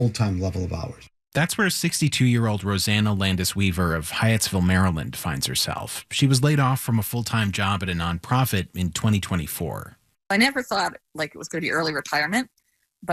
full-time level of hours. That's where 62-year-old Rosanna Landis Weaver of Hyattsville, Maryland finds herself. She was laid off from a full-time job at a nonprofit in 2024. I never thought like it was going to be early retirement.